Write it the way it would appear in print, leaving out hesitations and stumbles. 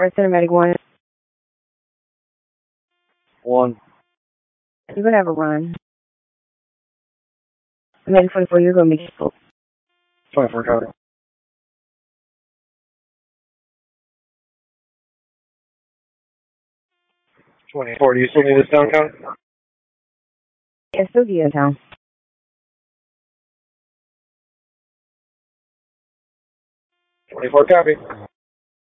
First Cinematic 1. 1. You're going to have a run. I'm heading 44. You're going to make it full. 24 copy. 24, do you still need this down count? Yeah, still be in town. 24 copy.